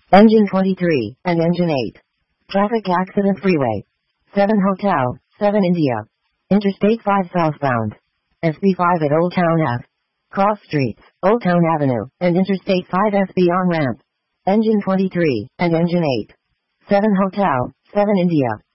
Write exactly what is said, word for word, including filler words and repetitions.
Engine twenty-three, and Engine eight. Traffic accident freeway. seven Hotel, seven India. Interstate five southbound. S B five at Old Town Ave. Cross streets, Old Town Avenue, and Interstate five S B on ramp. Engine twenty-three, and Engine eight. seven Hotel, seven India.